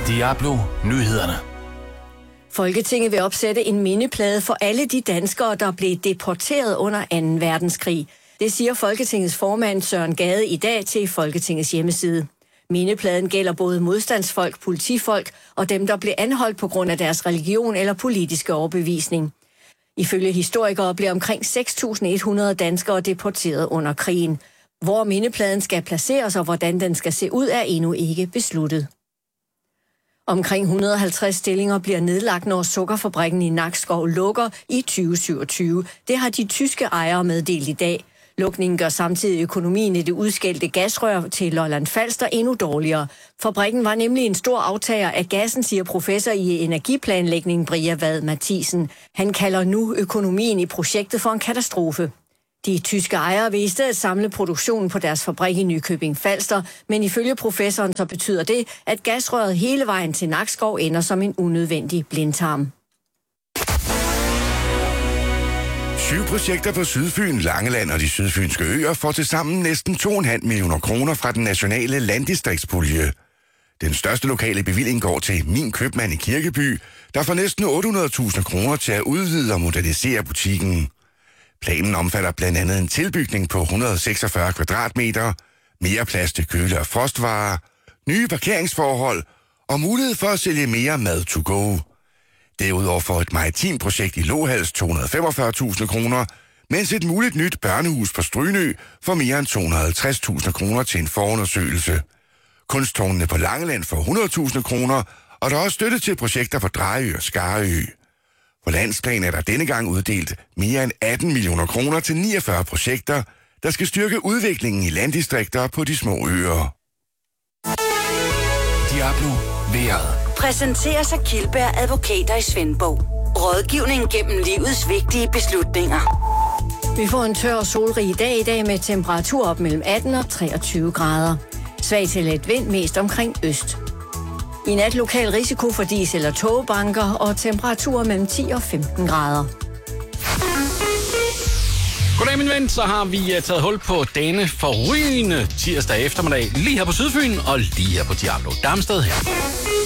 Diablo Nyhederne. Folketinget vil opsætte en mindeplade for alle de danskere, der blev deporteret under 2. verdenskrig. Det siger Folketingets formand Søren Gade i dag til Folketingets hjemmeside. Mindepladen gælder både modstandsfolk, politifolk og dem, der blev anholdt på grund af deres religion eller politiske overbevisning. Ifølge historikere blev omkring 6.100 danskere deporteret under krigen. Hvor mindepladen skal placeres og hvordan den skal se ud, er endnu ikke besluttet. Omkring 150 stillinger bliver nedlagt, når sukkerfabrikken i Nakskov lukker i 2027. Det har de tyske ejere meddelt i dag. Lukningen gør samtidig økonomien i det udskældte gasrør til Lolland Falster endnu dårligere. Fabrikken var nemlig en stor aftager af gassen, siger professor i energiplanlægning Bria Vad Mathisen. Han kalder nu økonomien i projektet for en katastrofe. De tyske ejere vil i stedet samle produktionen på deres fabrik i Nykøbing Falster, men ifølge professoren så betyder det, at gasrøret hele vejen til Nakskov ender som en unødvendig blindtarm. 7 projekter på Sydfyn, Langeland og de sydfynske øer får tilsammen næsten 2,5 millioner kroner fra den nationale landdistriktspulje. Den største lokale bevilling går til Min Købmand i Kirkeby, der får næsten 800.000 kroner til at udvide og modernisere butikken. Planen omfatter blandt andet en tilbygning på 146 kvadratmeter, mere plads til køle- og frostvarer, nye parkeringsforhold og mulighed for at sælge mere mad to go. Derudover får et maritimt projekt i Lohals 245.000 kroner, mens et muligt nyt børnehus på Strynø får mere end 250.000 kroner til en forundersøgelse. Kunsttårnene på Langeland får 100.000 kroner, og der er også støtte til projekter på Drejø og Skarø. På landsplan er der denne gang uddelt mere end 18 millioner kroner til 49 projekter, der skal styrke udviklingen i landdistrikter på de små øer. Diablo Vejret. Præsenteres af Kildberg Advokater i Svendborg. Rådgivning gennem livets vigtige beslutninger. Vi får en tør og solrig dag i dag med temperatur op mellem 18 og 23 grader. Svag til let vind mest omkring øst. I nat lokal risiko for dis- eller togbanker og temperaturer mellem 10 og 15 grader. Goddag, min ven. Så har vi taget hul på denne forrygende tirsdag eftermiddag lige her på Sydfyn og lige her på Diablo Damsted her.